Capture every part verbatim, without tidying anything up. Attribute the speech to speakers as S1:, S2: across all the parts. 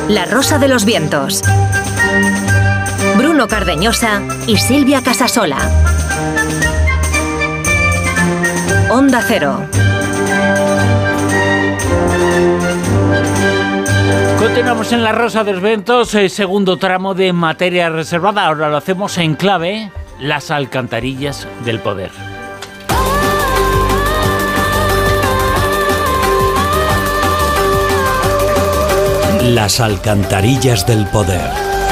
S1: La Rosa de los Vientos. Bruno Cardeñosa y Silvia Casasola. Onda Cero.
S2: Continuamos en La Rosa de los Vientos, eh, segundo tramo de materia reservada. Ahora lo hacemos en clave, las alcantarillas del poder.
S3: Las alcantarillas del poder.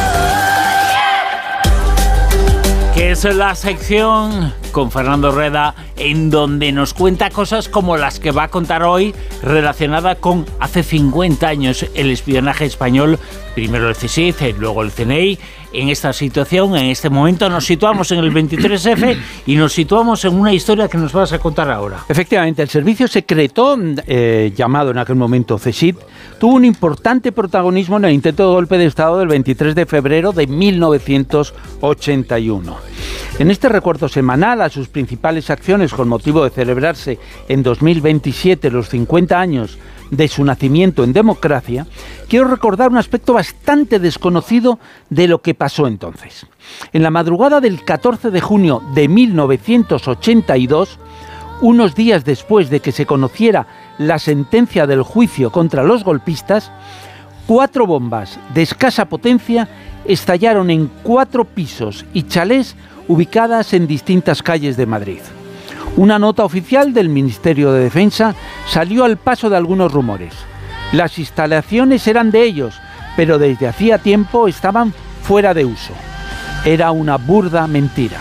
S2: Que es la sección con Fernando Rueda, en donde nos cuenta cosas como las que va a contar hoy, relacionada con hace cincuenta años el espionaje español, primero el C S I C, luego el C N I. En esta situación, en este momento, nos situamos en el veintitrés efe y nos situamos en una historia que nos vas a contar ahora.
S4: Efectivamente, el servicio secreto, eh, llamado en aquel momento C S I T, tuvo un importante protagonismo en el intento de golpe de Estado del veintitrés de febrero de mil novecientos ochenta y uno. En este recuerdo semanal a sus principales acciones con motivo de celebrarse en dos mil veintisiete los cincuenta años de su nacimiento en democracia, quiero recordar un aspecto bastante desconocido de lo que pasó entonces. En la madrugada del catorce de junio de mil novecientos ochenta y dos, unos días después de que se conociera la sentencia del juicio contra los golpistas, cuatro bombas de escasa potencia estallaron en cuatro pisos y chalés ubicadas en distintas calles de Madrid. Una nota oficial del Ministerio de Defensa salió al paso de algunos rumores. Las instalaciones eran de ellos, pero desde hacía tiempo estaban fuera de uso. Era una burda mentira.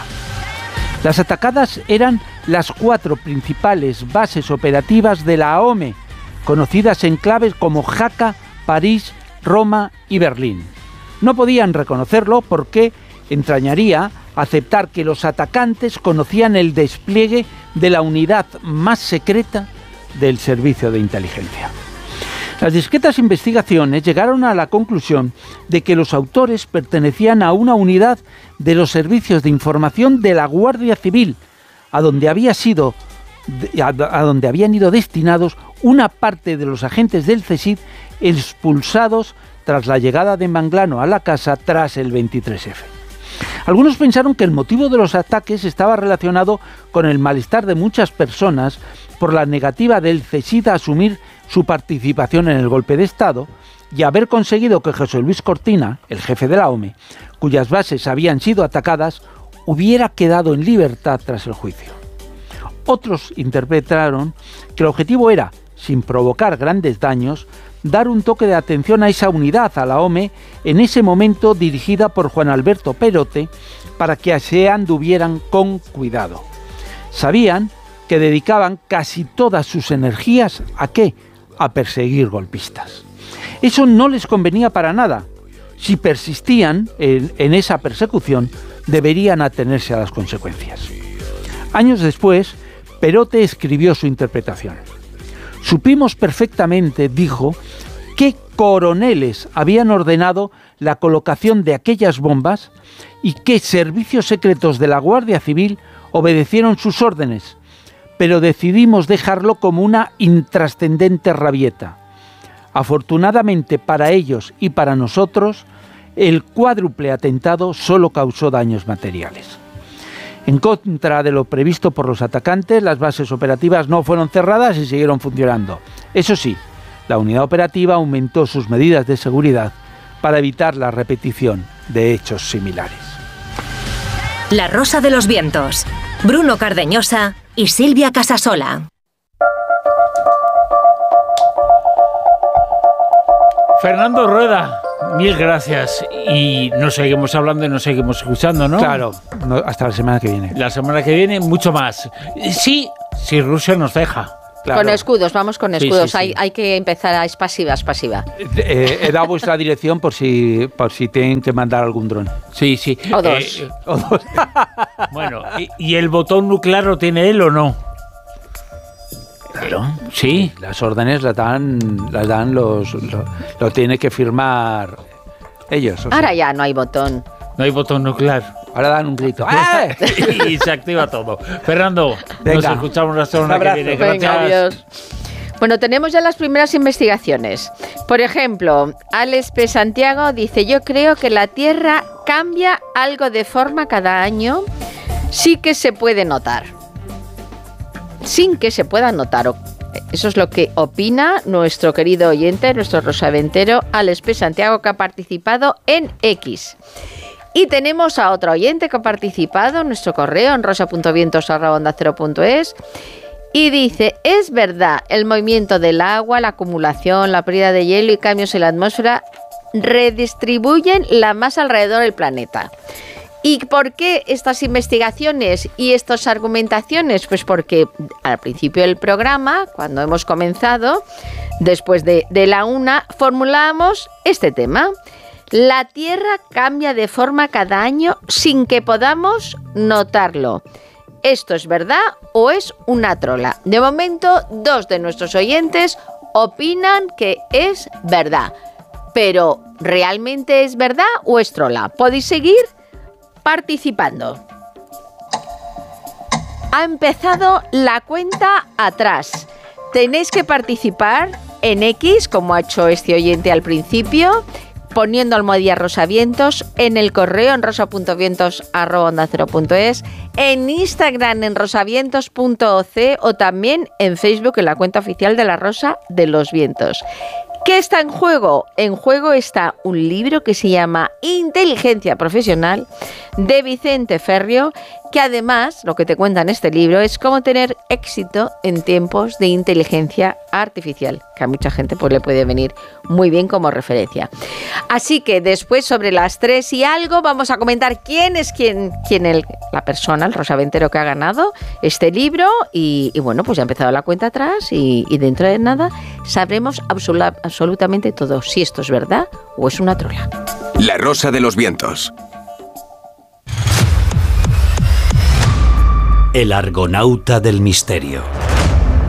S4: Las atacadas eran las cuatro principales bases operativas de la A O M E, conocidas en claves como Jaca, París, Roma y Berlín. No podían reconocerlo porque entrañaría aceptar que los atacantes conocían el despliegue de la unidad más secreta del servicio de inteligencia. Las discretas investigaciones llegaron a la conclusión de que los autores pertenecían a una unidad de los servicios de información de la Guardia Civil, a donde había sido, a donde habían ido destinados una parte de los agentes del C S I C expulsados tras la llegada de Manglano a la casa tras el veintitrés efe. Algunos pensaron que el motivo de los ataques estaba relacionado con el malestar de muchas personas por la negativa del C S I C a asumir su participación en el golpe de Estado y haber conseguido que José Luis Cortina, el jefe de la O M E, cuyas bases habían sido atacadas, hubiera quedado en libertad tras el juicio. Otros interpretaron que el objetivo era, sin provocar grandes daños, dar un toque de atención a esa unidad, a la O M E, en ese momento dirigida por Juan Alberto Perote, para que se anduvieran con cuidado. Sabían que dedicaban casi todas sus energías ¿a qué? A perseguir golpistas. Eso no les convenía para nada. Si persistían en, en esa persecución, deberían atenerse a las consecuencias. Años después, Perote escribió su interpretación. Supimos perfectamente, dijo, qué coroneles habían ordenado la colocación de aquellas bombas y qué servicios secretos de la Guardia Civil obedecieron sus órdenes, pero decidimos dejarlo como una intrascendente rabieta. Afortunadamente para ellos y para nosotros, el cuádruple atentado solo causó daños materiales. En contra de lo previsto por los atacantes, las bases operativas no fueron cerradas y siguieron funcionando. Eso sí, la unidad operativa aumentó sus medidas de seguridad para evitar la repetición de hechos similares.
S1: La Rosa de los Vientos. Bruno Cardeñosa y Silvia Casasola.
S2: Fernando Rueda, mil gracias. Y nos seguimos hablando y nos seguimos escuchando, ¿no?
S4: Claro, no, hasta la semana que viene.
S2: La semana que viene, mucho más. Sí, si Rusia nos deja.
S5: Claro. Con escudos, vamos con escudos. Sí, sí, sí. Hay, hay que empezar a es pasiva, es pasiva.
S4: Eh, he dado vuestra dirección por si, por si tienen que mandar algún dron.
S2: Sí, sí.
S5: O dos.
S2: Eh, o dos. Bueno, ¿y, ¿y el botón nuclear lo tiene él o no?
S4: Claro.
S2: Sí.
S4: Las órdenes las dan, las dan los, lo, lo tiene que firmar ellos. O sea.
S5: Ahora ya no hay botón.
S2: No hay botón nuclear.
S4: Ahora dan un grito. ¡Eh!
S2: Y se activa todo. Fernando, venga, nos escuchamos la semana que viene. Gracias.
S5: Venga, adiós. Bueno, tenemos ya las primeras investigaciones. Por ejemplo, Alex P. Santiago dice, yo creo que la Tierra cambia algo de forma cada año, sí que se puede notar. Sin que se pueda notar. Eso es lo que opina nuestro querido oyente, nuestro rosaventero, Alex P. Santiago, que ha participado en X. Y tenemos a otro oyente que ha participado en nuestro correo, en rosa punto vientos arroba onda cero punto es, y dice, es verdad, el movimiento del agua, la acumulación, la pérdida de hielo y cambios en la atmósfera redistribuyen la masa alrededor del planeta. ¿Y por qué estas investigaciones y estas argumentaciones? Pues porque al principio del programa, cuando hemos comenzado, después de, de la una, formulábamos este tema. La Tierra cambia de forma cada año sin que podamos notarlo. ¿Esto es verdad o es una trola? De momento, dos de nuestros oyentes opinan que es verdad. Pero, ¿realmente es verdad o es trola? Podéis seguir participando. Ha empezado la cuenta atrás. Tenéis que participar en X, como ha hecho este oyente al principio, poniendo almohadilla rosavientos, en el correo en rosa punto vientos arroba onda cero punto es, en Instagram en rosavientos punto o ce o también en Facebook en la cuenta oficial de la Rosa de los Vientos. ¿Qué está en juego? En juego está un libro que se llama Inteligencia Profesional, de Vicente Ferrio, que además lo que te cuenta en este libro es cómo tener éxito en tiempos de inteligencia artificial, que a mucha gente pues le puede venir muy bien como referencia. Así que después, sobre las tres y algo, vamos a comentar quién es quién, quién el, la persona, el rosaventero que ha ganado este libro y, y bueno, pues ya ha empezado la cuenta atrás y, y dentro de nada sabremos absoluta, absolutamente todo, si esto es verdad o es una trola.
S6: La Rosa de los Vientos.
S3: El argonauta del misterio.